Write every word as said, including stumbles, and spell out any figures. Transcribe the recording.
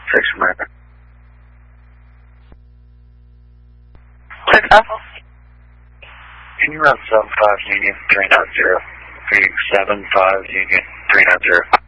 six America. six Alpha. Can you run seven five Union three nine zero? three seven five Union three nine zero.